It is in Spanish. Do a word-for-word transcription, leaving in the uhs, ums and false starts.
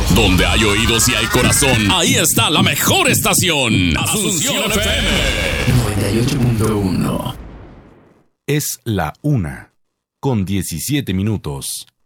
Donde hay oídos y hay corazón, ahí está la mejor estación. Asunción F M noventa y ocho punto uno. Es la una, con diecisiete minutos.